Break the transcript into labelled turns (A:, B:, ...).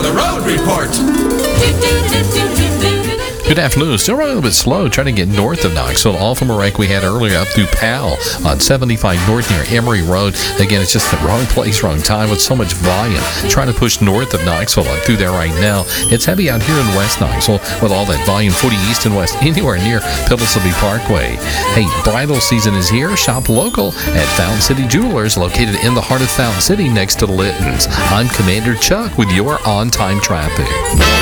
A: the road report.
B: Good afternoon. Still running a little bit slow, trying to get north of Knoxville. All from a wreck we had earlier up through Powell on 75 North near Emory Road. Again, it's just the wrong place, wrong time with so much volume. Trying to push north of Knoxville on through there right now. It's heavy out here in West Knoxville with all that volume. 40 east and west, anywhere near Pillsbury Parkway. Hey, bridal season is here. Shop local at Fountain City Jewelers, located in the heart of Fountain City next to Litton's. I'm Commander Chuck with your on-time traffic.